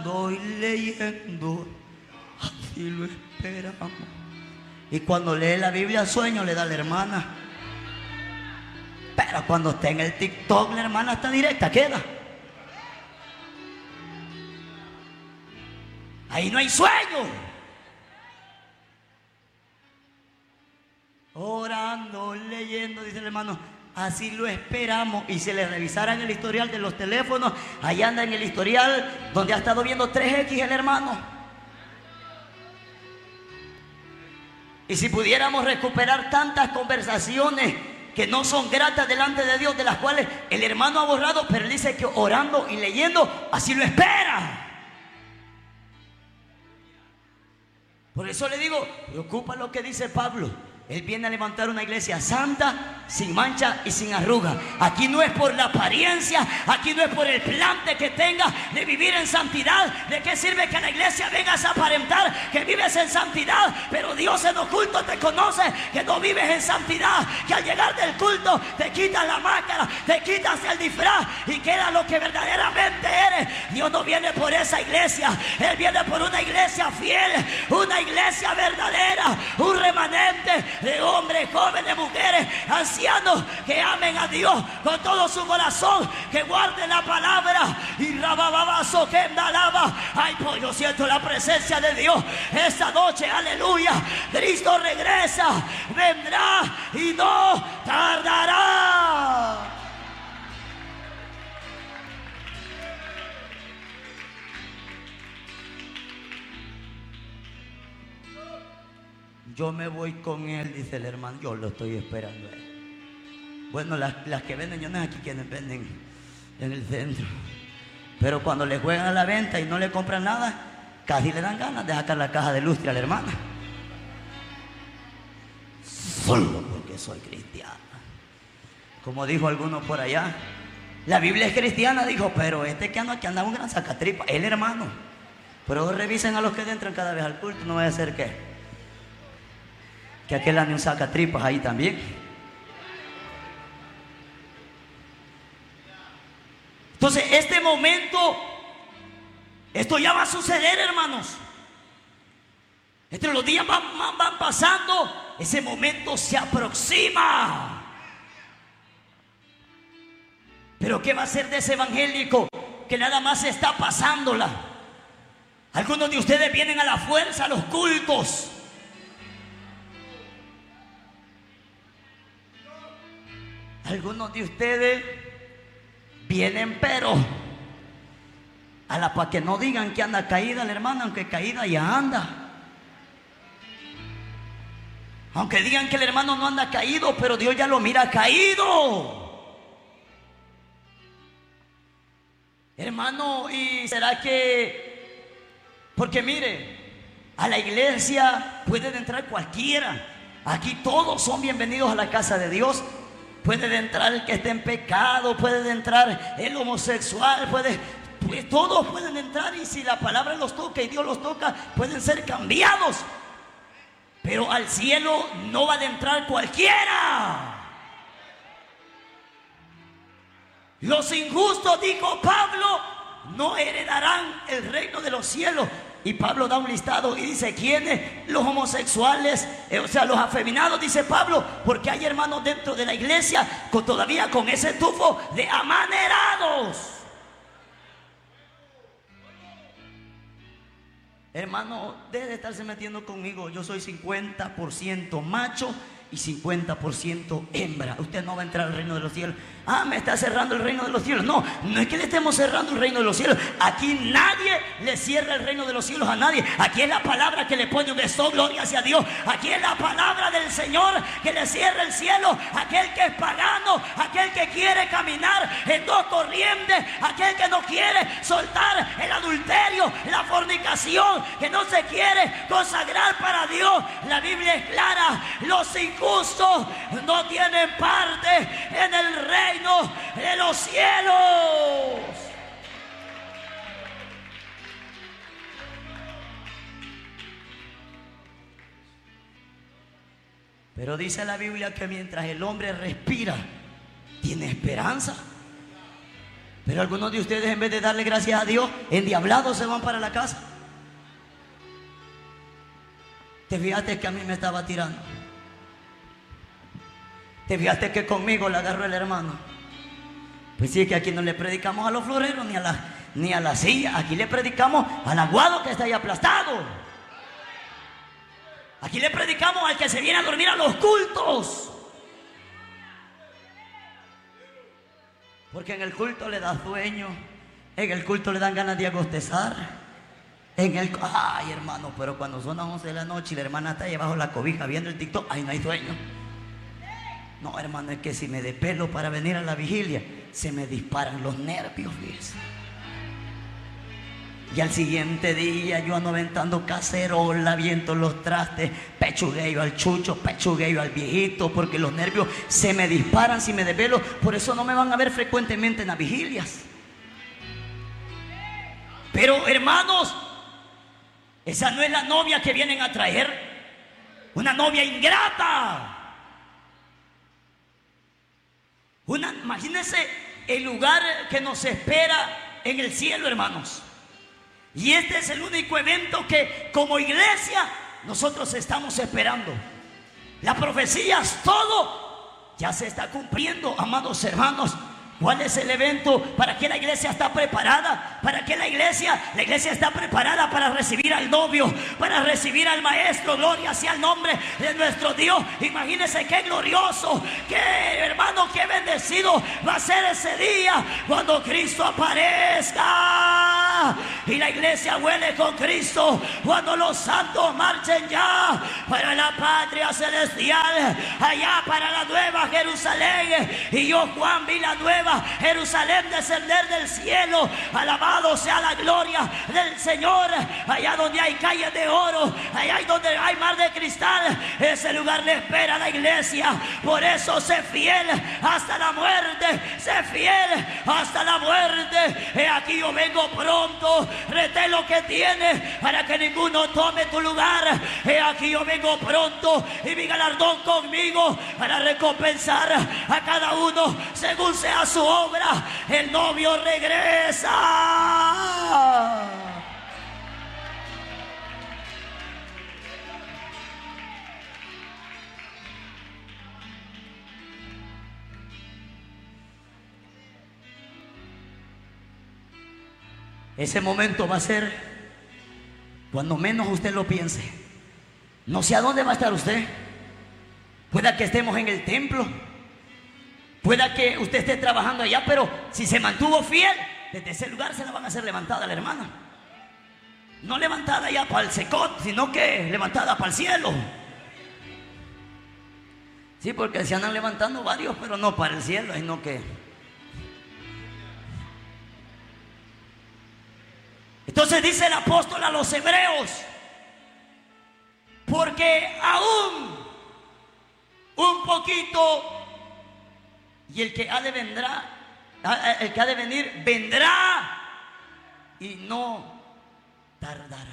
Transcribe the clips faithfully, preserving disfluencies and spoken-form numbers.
orando y leyendo, así lo esperamos. Y cuando lee la Biblia, sueño le da a la hermana. Pero cuando está en el TikTok, la hermana está directa, queda. Ahí no hay sueño. Orando, leyendo, dice el hermano, así lo esperamos. Y si le revisaran el historial de los teléfonos, ahí anda en el historial donde ha estado viendo tres equis el hermano. Y si pudiéramos recuperar tantas conversaciones que no son gratas delante de Dios, de las cuales el hermano ha borrado, pero él dice que orando y leyendo, así lo espera. Por eso le digo, preocupa lo que dice Pablo. Él viene a levantar una iglesia santa, sin mancha y sin arruga. Aquí no es por la apariencia, aquí no es por el plante que tengas de vivir en santidad. ¿De qué sirve que en la iglesia vengas a aparentar que vives en santidad, pero Dios en oculto te conoce que no vives en santidad? Que al llegar del culto te quitas la máscara, te quitas el disfraz y queda lo que verdaderamente eres. Dios no viene por esa iglesia, Él viene por una iglesia fiel, una iglesia verdadera, un remanente de hombres, jóvenes, mujeres, ancianos que amen a Dios con todo su corazón, que guarden la palabra. Y rabababazo que andalaba. Ay, pues yo siento la presencia de Dios esta noche, aleluya. Cristo regresa, vendrá y no tardará. Yo me voy con él, dice el hermano. Yo lo estoy esperando a él. Bueno, las, las que venden, yo no sé aquí quienes venden en el centro. Pero cuando le juegan a la venta y no le compran nada, casi le dan ganas de sacar la caja de lustre a la hermana. Solo porque soy cristiana. Como dijo alguno por allá, la Biblia es cristiana, dijo, pero este que anda, que anda un gran sacatripa, el hermano. Pero revisen a los que entran cada vez al culto, no vaya a ser que que aquel ande un sacatripas ahí también. Entonces este momento, esto ya va a suceder, hermanos. Entre los días van, van, van pasando, ese momento se aproxima. Pero ¿qué va a hacer de ese evangélico que nada más está pasándola? Algunos de ustedes vienen a la fuerza a los cultos. Algunos de ustedes vienen, pero a la para que no digan que anda caída la hermana, aunque caída ya anda. Aunque digan que el hermano no anda caído, pero Dios ya lo mira caído. Hermano, ¿y será que? Porque mire, a la iglesia puede entrar cualquiera. Aquí todos son bienvenidos a la casa de Dios. Puede entrar el que esté en pecado, puede entrar el homosexual, puede, pues todos pueden entrar, y si la palabra los toca y Dios los toca, pueden ser cambiados. Pero al cielo no va a entrar cualquiera. Los injustos, dijo Pablo, no heredarán el reino de los cielos. Y Pablo da un listado y dice, ¿quiénes? Los homosexuales, eh, o sea, los afeminados, dice Pablo, porque hay hermanos dentro de la iglesia con, todavía con ese tufo de amanerados. Hermano, deje de estarse metiendo conmigo. Yo soy cincuenta por ciento macho y cincuenta por ciento hembra. Usted no va a entrar al reino de los cielos. Ah, me está cerrando el reino de los cielos. No, no es que le estemos cerrando el reino de los cielos. Aquí nadie le cierra el reino de los cielos a nadie. Aquí es la palabra que le pone un beso, gloria hacia Dios. Aquí es la palabra del Señor que le cierra el cielo. Aquel que es pagano, aquel que quiere caminar en dos corrientes, aquel que no quiere soltar el adulterio, la fornicación, que no se quiere consagrar para Dios. La Biblia es clara, los injustos no tienen parte en el reino de los cielos. Pero dice la Biblia que mientras el hombre respira, tiene esperanza. Pero algunos de ustedes, en vez de darle gracias a Dios, endiablados se van para la casa. Te fijaste que a mí me estaba tirando. Te fijaste que conmigo la agarró el hermano. Pues sí, que aquí no le predicamos a los floreros ni a la, ni a la silla. Aquí le predicamos al aguado que está ahí aplastado. Aquí le predicamos al que se viene a dormir a los cultos. Porque en el culto le da sueño. En el culto le dan ganas de agostezar. En el... Ay, hermano, pero cuando son las once de la noche y la hermana está ahí bajo la cobija viendo el TikTok, ay, no hay sueño. No, hermano, es que si me despelo para venir a la vigilia, se me disparan los nervios, fíjese. Y al siguiente día yo ando aventando cacerola, viento los trastes, pechugueo al chucho, pechugueo al viejito, porque los nervios se me disparan si me desvelo. Por eso no me van a ver frecuentemente en las vigilias. Pero, hermanos, esa no es la novia que vienen a traer. Una novia ingrata. Una, imagínense el lugar que nos espera en el cielo, hermanos. Y este es el único evento que como iglesia nosotros estamos esperando. Las profecías, todo ya se está cumpliendo, amados hermanos. ¿Cuál es el evento? ¿Para qué la iglesia está preparada? ¿Para qué la iglesia? La iglesia está preparada para recibir al novio, para recibir al maestro. Gloria sea el nombre de nuestro Dios. Imagínense qué glorioso, qué hermano, qué bendecido va a ser ese día cuando Cristo aparezca y la iglesia huele con Cristo, cuando los santos marchen ya para la patria celestial, allá para la nueva Jerusalén. Y yo, Juan, vi la nueva Jerusalén descender del cielo. Alabado sea la gloria del Señor. Allá donde hay calles de oro, allá donde hay mar de cristal, ese lugar le espera a la iglesia. Por eso sé fiel hasta la muerte, sé fiel hasta la muerte. He aquí yo vengo pronto. Retén lo que tienes para que ninguno tome tu lugar. He aquí yo vengo pronto y mi galardón conmigo para recompensar a cada uno según sea su obra. El novio regresa. Ese momento va a ser cuando menos usted lo piense. No sé a dónde va a estar usted. Pueda que estemos en el templo, pueda que usted esté trabajando allá, pero si se mantuvo fiel, desde ese lugar se la van a hacer levantada a la hermana. No levantada ya para el secot, sino que levantada para el cielo. Sí, porque se andan levantando varios, pero no para el cielo, sino que... Entonces dice el apóstol a los hebreos, porque aún un poquito, y el que ha de vendrá, el que ha de venir, vendrá y no tardará.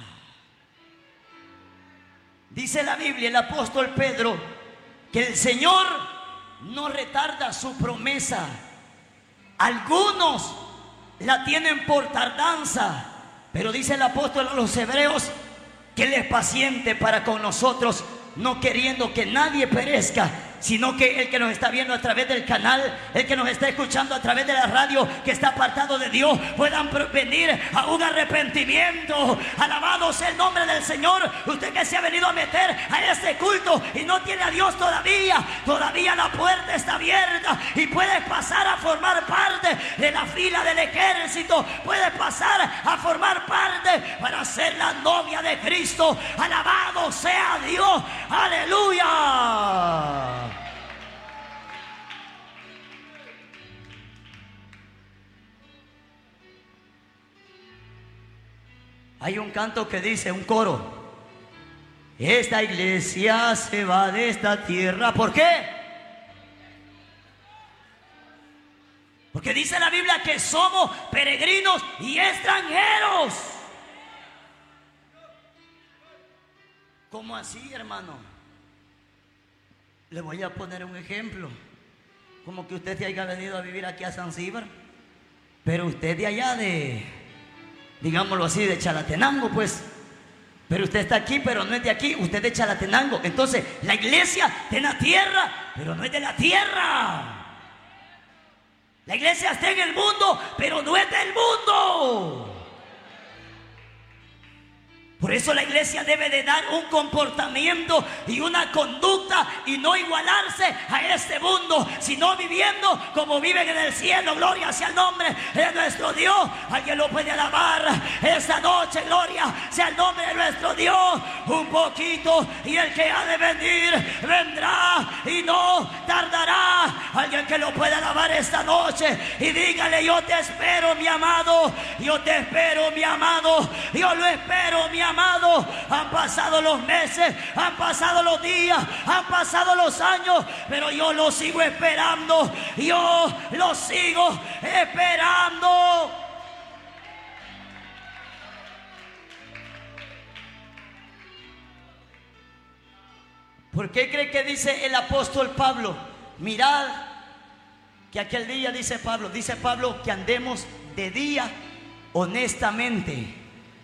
Dice la Biblia, el apóstol Pedro, que el Señor no retarda su promesa. Algunos la tienen por tardanza, pero dice el apóstol a los hebreos que Él es paciente para con nosotros, no queriendo que nadie perezca, sino que el que nos está viendo a través del canal, el que nos está escuchando a través de la radio, que está apartado de Dios, puedan venir a un arrepentimiento. Alabado sea el nombre del Señor. Usted que se ha venido a meter a este culto y no tiene a Dios todavía, todavía la puerta está abierta y puedes pasar a formar parte de la fila del ejército. Puedes pasar a formar parte para ser la novia de Cristo. Alabado sea Dios. Aleluya. Hay un canto que dice, un coro: esta iglesia se va de esta tierra. ¿Por qué? Porque dice la Biblia que somos peregrinos y extranjeros. ¿Cómo así, hermano? Le voy a poner un ejemplo. Como que usted se haya venido a vivir aquí a Zanzíbar pero usted de allá de, digámoslo así, de Chalatenango, pues. Pero usted está aquí, pero no es de aquí, usted es de Chalatenango. Entonces, la iglesia está en la tierra, pero no es de la tierra. La iglesia está en el mundo, pero no es del mundo. Por eso la iglesia debe de dar un comportamiento y una conducta y no igualarse a este mundo, sino viviendo como viven en el cielo. Gloria sea el nombre de nuestro Dios. Alguien lo puede alabar esta noche. Gloria sea el nombre de nuestro Dios. Un poquito y el que ha de venir vendrá y no tardará. Alguien que lo pueda alabar esta noche y dígale: yo te espero, mi amado. Yo te espero, mi amado. Yo lo espero, mi amado. Amado, han pasado los meses, han pasado los días, han pasado los años, pero yo lo sigo esperando, yo lo sigo esperando. ¿Por qué cree que dice el apóstol Pablo? Mirad que aquel día, dice Pablo, dice Pablo que andemos de día honestamente.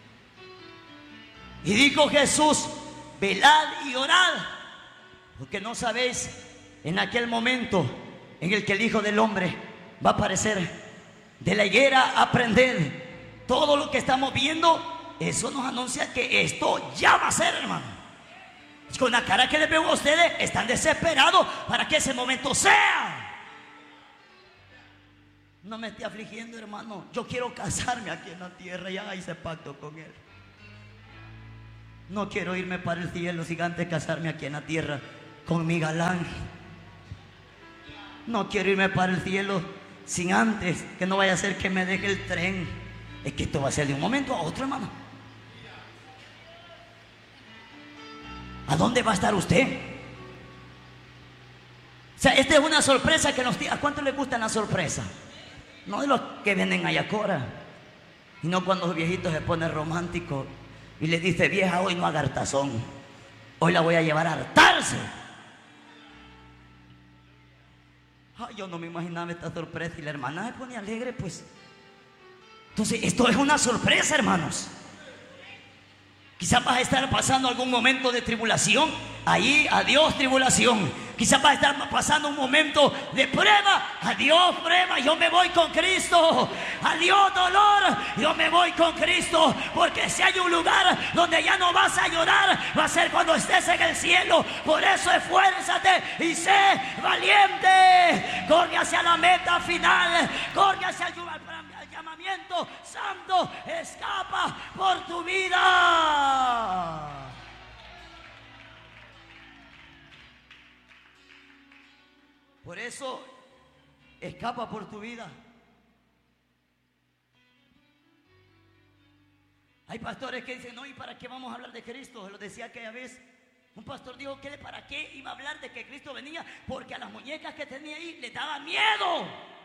Y dijo Jesús: velad y orad, porque no sabéis en aquel momento en el que el Hijo del Hombre va a aparecer. De la higuera aprended. Todo lo que estamos viendo, eso nos anuncia que esto ya va a ser, hermano. Con la cara que les veo a ustedes, están desesperados para que ese momento sea. No me esté afligiendo, hermano. Yo quiero casarme aquí en la tierra. Ya hice pacto con Él. No quiero irme para el cielo sin antes casarme aquí en la tierra con mi galán. No quiero irme para el cielo sin antes, que no vaya a ser que me deje el tren. Es que esto va a ser de un momento a otro, hermano. ¿A dónde va a estar usted? O sea, esta es una sorpresa que nos... ¿A cuánto les gustan las sorpresas? No de los que vienen a Yacora, y no cuando los viejitos se ponen románticos y le dice: vieja, hoy no haga hartazón, hoy la voy a llevar a hartarse. Ay, yo no me imaginaba esta sorpresa y la hermana se pone alegre, pues. Entonces, esto es una sorpresa, hermanos. Quizás vas a estar pasando algún momento de tribulación. Ahí, adiós tribulación. Quizás vas a estar pasando un momento de prueba. Adiós prueba, yo me voy con Cristo. Adiós dolor, yo me voy con Cristo. Porque si hay un lugar donde ya no vas a llorar, va a ser cuando estés en el cielo. Por eso esfuérzate y sé valiente. Corre hacia la meta final. Corre hacia el llamamiento santo. Escapa por tu vida. Por eso, escapa por tu vida. Hay pastores que dicen: no, ¿y para qué vamos a hablar de Cristo? Se lo decía aquella vez. Un pastor dijo que para qué iba a hablar de que Cristo venía, porque a las muñecas que tenía ahí les daba miedo.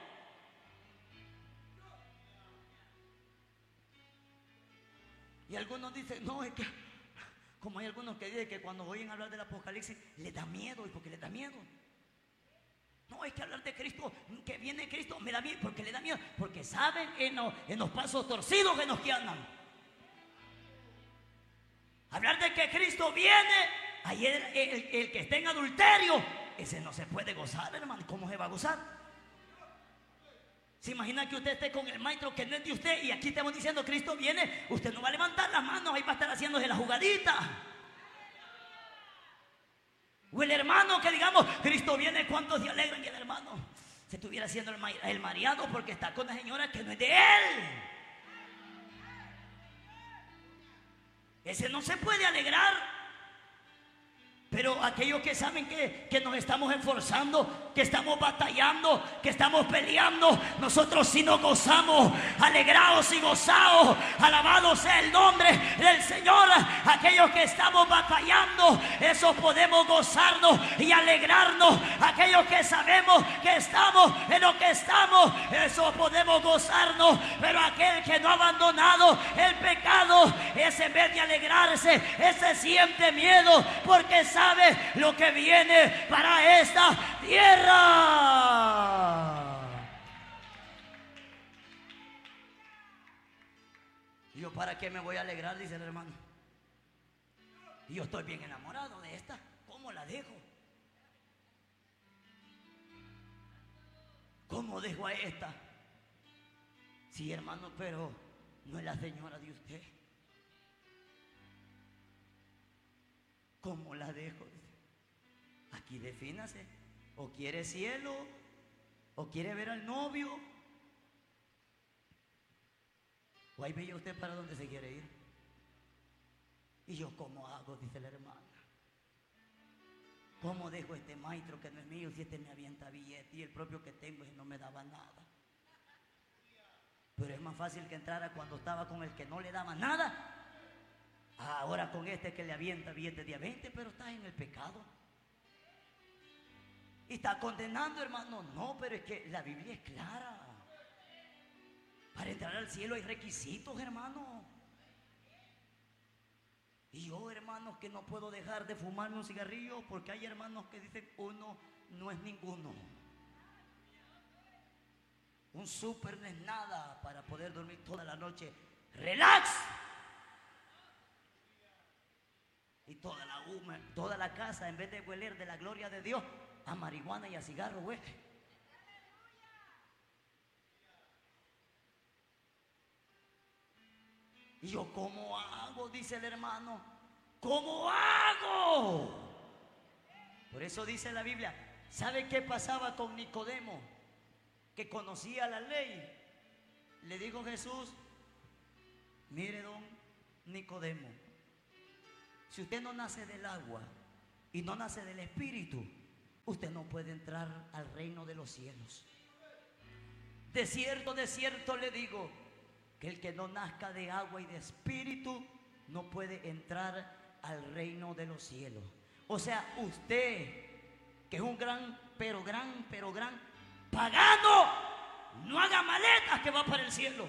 Y algunos dicen: no, es que, como hay algunos que dicen que cuando oyen hablar del Apocalipsis les da miedo. ¿Y por qué les da miedo? No, hay que hablar de Cristo, que viene Cristo, me da miedo. ¿Por qué le da miedo? Porque saben en los, en los pasos torcidos que nos quedan. Hablar de que Cristo viene, ahí el, el, el que esté en adulterio, ese no se puede gozar, hermano. ¿Cómo se va a gozar? ¿Se imagina que usted esté con el maestro que no es de usted y aquí estamos diciendo Cristo viene? Usted no va a levantar las manos, ahí va a estar haciéndose la jugadita. O el hermano que digamos Cristo viene, ¿cuántos se alegran? Y el hermano se estuviera haciendo el, el mareado porque está con la señora que no es de él. Ese no se puede alegrar. Pero aquellos que saben que, que nos estamos esforzando, que estamos batallando, que estamos peleando, nosotros sí nos gozamos, alegrados y gozados, alabado sea el nombre del Señor. Aquellos que estamos batallando, esos podemos gozarnos y alegrarnos. Aquellos que sabemos que estamos en lo que estamos, esos podemos gozarnos. Pero aquel que no ha abandonado el pecado, ese en vez de alegrarse, ese siente miedo porque sabe sabe lo que viene para esta tierra. yo para qué me voy a alegrar, dice el hermano. Y yo estoy bien enamorado de esta. ¿Cómo la dejo? ¿Cómo dejo a esta? Sí, hermano, pero no es la señora de usted. ¿Cómo la dejo? Aquí defínase. O quiere cielo, o quiere ver al novio, o ahí veía usted para dónde se quiere ir. Y yo, ¿cómo hago? Dice la hermana. ¿Cómo dejo este maestro que no es mío si este me avienta billete y el propio que tengo no me daba nada? Pero es más fácil que entrara cuando estaba con el que no le daba nada. Ahora con este que le avienta billetes de a veinte, pero está en el pecado. Y está condenando, hermano. No, pero es que la Biblia es clara. Para entrar al cielo hay requisitos, hermano. Y yo, hermanos, que no puedo dejar de fumarme un cigarrillo, porque hay hermanos que dicen uno no es ninguno. Un súper no es nada para poder dormir toda la noche. ¡Relax! Y toda la, toda la casa, en vez de hueler de la gloria de Dios, a marihuana y a cigarro huele. Y yo, ¿cómo hago? Dice el hermano. ¿Cómo hago? Por eso dice la Biblia. ¿Sabe qué pasaba con Nicodemo? Que conocía la ley. Le dijo Jesús: mire, don Nicodemo, si usted no nace del agua y no nace del Espíritu, usted no puede entrar al reino de los cielos. De cierto, de cierto le digo, que el que no nazca de agua y de espíritu no puede entrar al reino de los cielos. O sea, usted, que es un gran, pero gran, pero gran pagano, no haga maletas que va para el cielo.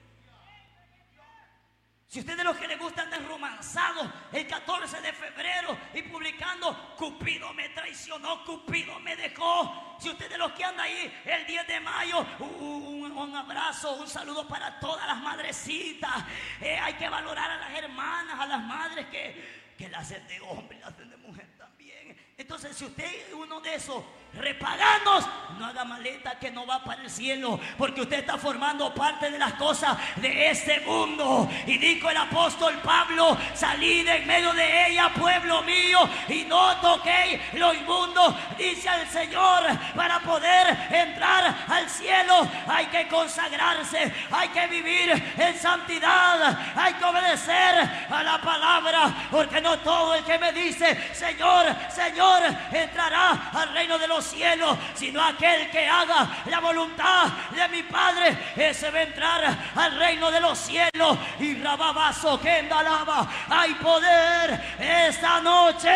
Si usted de los que le gustan de romanzados el catorce de febrero y publicando Cupido me traicionó, Cupido me dejó. Si usted de los que anda ahí el diez de mayo, un, un abrazo, un saludo para todas las madrecitas. Eh, hay que valorar a las hermanas, a las madres que, que la hacen de hombre y la hacen de mujer también. Entonces, si usted es uno de esos repaganos, no haga maleta que no va para el cielo, porque usted está formando parte de las cosas de este mundo. Y dijo el apóstol Pablo: salid en medio de ella, pueblo mío, y no toquéis lo inmundo, dice el Señor. Para poder entrar al cielo hay que consagrarse, hay que vivir en santidad, hay que obedecer a la palabra, porque no todo el que me dice Señor, Señor, entrará al reino de los cielos, sino aquel que haga la voluntad de mi Padre, ese va a entrar al reino de los cielos. Y rababazo que endalaba, hay poder esta noche.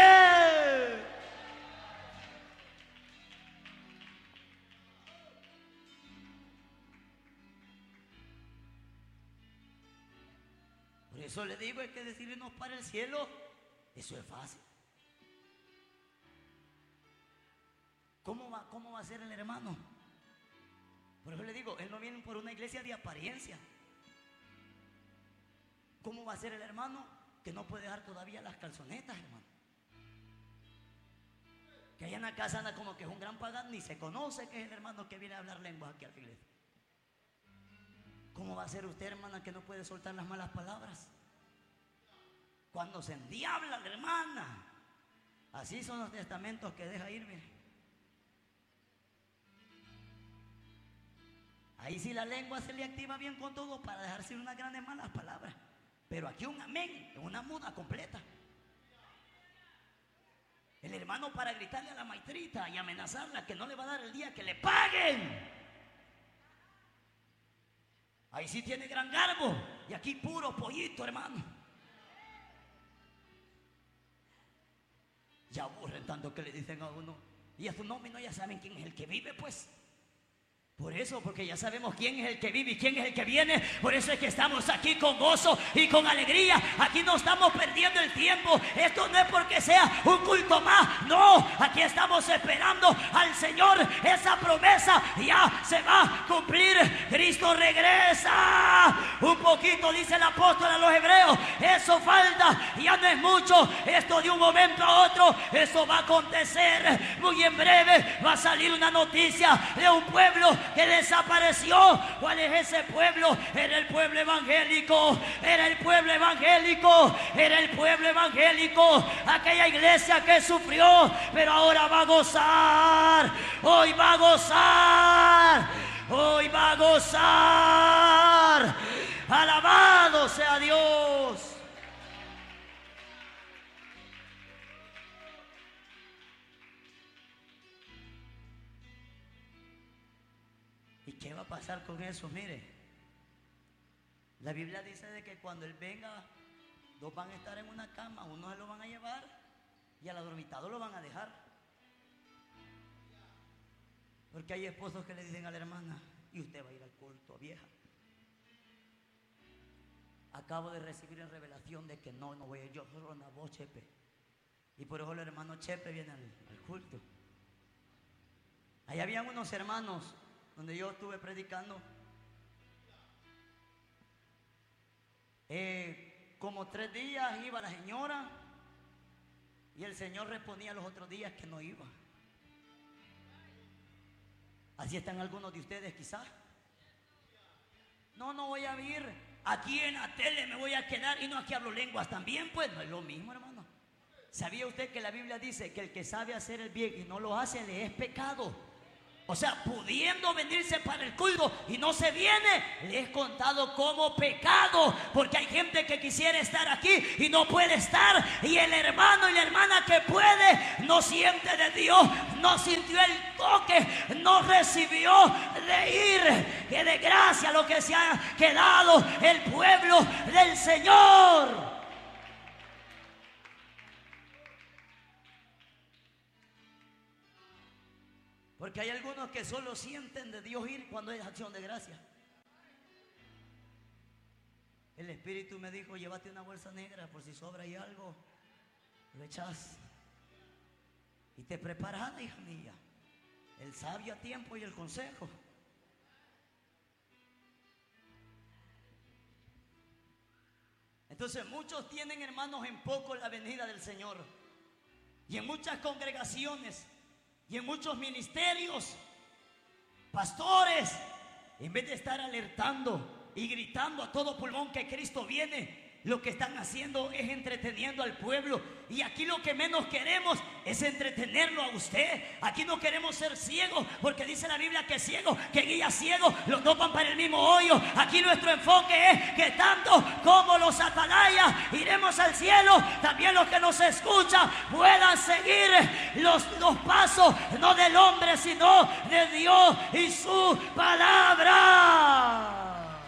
Por eso le digo, hay que decirnos para el cielo. Eso es fácil. ¿Cómo va, ¿Cómo va a ser el hermano? Por eso le digo, él no viene por una iglesia de apariencia. ¿Cómo va a ser el hermano que no puede dejar todavía las calzonetas, hermano? Que allá en la casa anda como que es un gran pagano, ni se conoce que es el hermano que viene a hablar lenguas aquí a la iglesia. ¿Cómo va a ser usted, hermana, que no puede soltar las malas palabras? Cuando se endiabla la hermana, así son los testamentos que deja ir, mire. Ahí sí la lengua se le activa bien con todo para dejarse unas grandes malas palabras. Pero aquí un amén, una muda completa. El hermano para gritarle a la maestrita y amenazarla que no le va a dar el día que le paguen. Ahí sí tiene gran garbo. Y aquí puro pollito, hermano. Ya aburren tanto que le dicen a uno. Y a su nómina ya saben quién es el que vive, pues. Por eso, porque ya sabemos quién es el que vive y quién es el que viene. Por eso es que estamos aquí con gozo y con alegría. Aquí no estamos perdiendo el tiempo. Esto no es porque sea un culto más. No, aquí estamos esperando al Señor. Esa promesa ya se va a cumplir. Cristo regresa. Un poquito, dice el apóstol a los hebreos. Eso falta, ya no es mucho. Esto de un momento a otro, eso va a acontecer. Muy en breve va a salir una noticia de un pueblo que desapareció. ¿Cuál es ese pueblo? Era el pueblo evangélico. Era el pueblo evangélico. Era el pueblo evangélico. Aquella iglesia que sufrió, pero ahora va a gozar. Hoy va a gozar. Hoy va a gozar. Alabado sea Dios. ¿Y qué va a pasar con eso? Mire, la Biblia dice de que cuando Él venga, dos van a estar en una cama, uno se lo van a llevar y al adormitado lo van a dejar. Porque hay esposos que le dicen a la hermana: y usted va a ir al culto, vieja. Acabo de recibir en revelación de que no, no voy a ir, yo solo una voz, Chepe. Y por eso el hermano Chepe viene al, al culto. Allá habían unos hermanos donde yo estuve predicando, eh, como tres días iba la señora y el Señor respondía los otros días que no iba. Así están algunos de ustedes quizás. No, no voy a ir, aquí en la tele me voy a quedar, y no, aquí hablo lenguas también, pues no es lo mismo, hermano. ¿Sabía usted que la Biblia dice que el que sabe hacer el bien y no lo hace, le es pecado? O sea, pudiendo venirse para el culto y no se viene, le es contado como pecado. Porque hay gente que quisiera estar aquí y no puede estar. Y el hermano y la hermana que puede, no siente de Dios, no sintió el toque, no recibió de ir. Que de gracia lo que se ha quedado el pueblo del Señor. Porque hay algunos que solo sienten de Dios ir cuando es acción de gracia. El Espíritu me dijo: llévate una bolsa negra por si sobra ahí algo, lo echas y te preparas, hija mía. El sabio a tiempo y el consejo. Entonces muchos tienen, hermanos, en poco la venida del Señor. Y en muchas congregaciones y en muchos ministerios, pastores, en vez de estar alertando y gritando a todo pulmón que Cristo viene, lo que están haciendo es entreteniendo al pueblo. Y aquí lo que menos queremos es entretenerlo a usted. Aquí no queremos ser ciegos, porque dice la Biblia que ciegos, que guía ciegos, los dos van para el mismo hoyo. Aquí nuestro enfoque es que tanto como los atalayas iremos al cielo, también los que nos escuchan puedan seguir los, los pasos, no del hombre, sino de Dios y su palabra.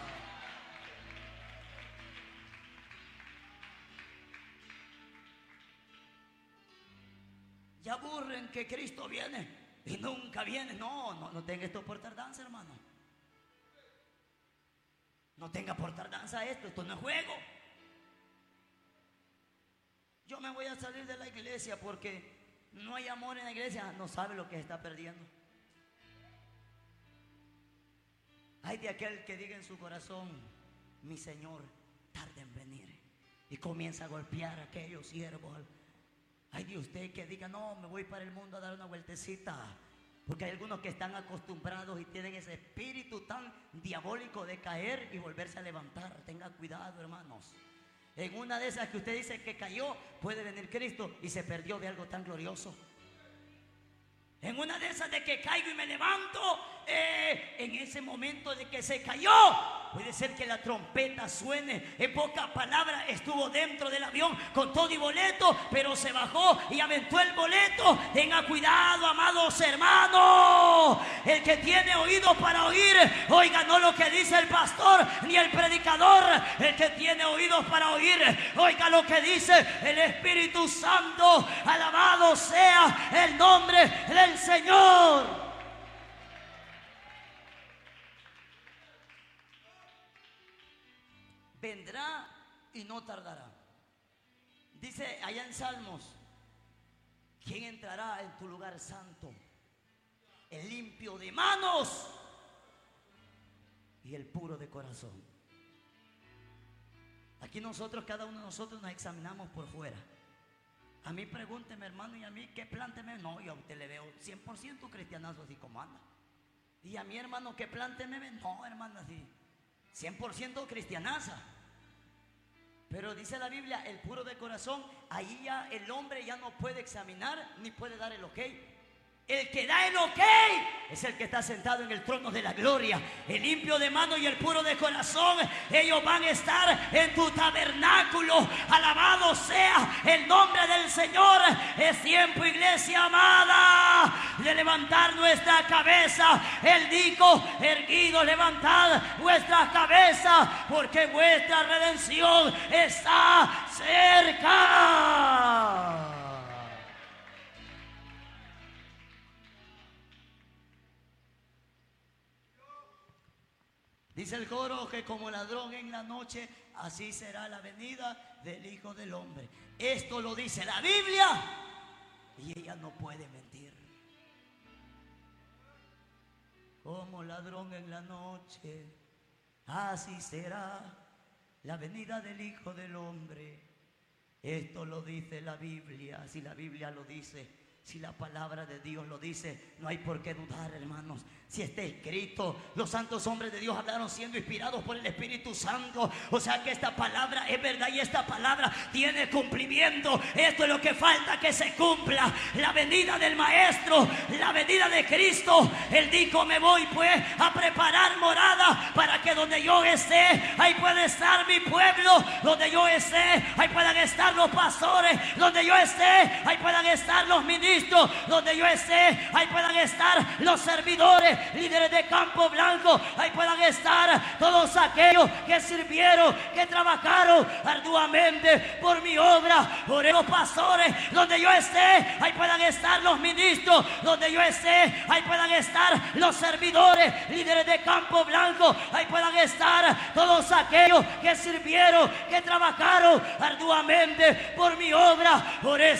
Ya aburren que Cristo viene y nunca viene. No, no, no tenga esto por tardanza, hermano. No tenga por tardanza esto. Esto no es juego. Yo me voy a salir de la iglesia porque no hay amor en la iglesia. No sabe lo que se está perdiendo. Hay de aquel que diga en su corazón: mi Señor tarda en venir, y comienza a golpear a aquellos siervos. Hay de usted que diga: no, me voy para el mundo a dar una vueltecita. Porque hay algunos que están acostumbrados y tienen ese espíritu tan diabólico de caer y volverse a levantar. Tenga cuidado, hermanos. En una de esas que usted dice que cayó, puede venir Cristo y se perdió de algo tan glorioso. En una de esas de que caigo y me levanto, eh, en ese momento de que se cayó, puede ser que la trompeta suene. En pocas palabras, estuvo dentro del avión con todo y boleto, pero se bajó y aventó el boleto. Tenga cuidado, amados hermanos. El que tiene oídos para oír, oiga no lo que dice el pastor ni el predicador. El que tiene oídos para oír, oiga lo que dice el Espíritu Santo. Alabado sea el nombre del Señor. y no tardará. Dice allá en Salmos: ¿quién entrará en tu lugar santo? El limpio de manos y el puro de corazón. Aquí nosotros, cada uno de nosotros nos examinamos por fuera. A mí pregúnteme, hermano, y a mí ¿qué plante me? No, yo a usted le veo cien por ciento cristianazo así como anda. Y a mi hermano, ¿qué plante me ve? No, hermano, así cien por ciento cristianaza. Pero dice la Biblia, el puro de corazón, ahí ya el hombre ya no puede examinar ni puede dar el ok. El que da el ok es el que está sentado en el trono de la gloria. El limpio de mano y el puro de corazón, ellos van a estar en tu tabernáculo. Alabado sea el nombre del Señor. Es tiempo, iglesia amada, de levantar nuestra cabeza. Él dijo: erguido, levantad vuestra cabeza, porque vuestra redención está cerca. Dice el coro que como ladrón en la noche, así será la venida del Hijo del Hombre. Esto lo dice la Biblia y ella no puede mentir. Como ladrón en la noche, así será la venida del Hijo del Hombre. Esto lo dice la Biblia. Si la Biblia lo dice, si la palabra de Dios lo dice, no hay por qué dudar, hermanos. Si está escrito, los santos hombres de Dios hablaron siendo inspirados por el Espíritu Santo. O sea que esta palabra es verdad y esta palabra tiene cumplimiento. Esto es lo que falta que se cumpla: la venida del Maestro, la venida de Cristo. Él dijo: me voy pues a preparar morada para que donde yo esté, ahí pueda estar mi pueblo. Donde yo esté, ahí puedan estar los pastores. Donde yo esté, ahí puedan estar los ministros. Donde yo esté, ahí puedan estar los servidores, líderes de Campo Blanco. Ahí puedan estar todos aquellos que sirvieron, que trabajaron arduamente por mi obra, por los pastores. Donde yo esté, ahí puedan estar los ministros. Donde yo esté, ahí puedan estar los servidores, líderes de Campo Blanco. Ahí puedan estar todos aquellos que sirvieron, que trabajaron arduamente por mi obra. Por eso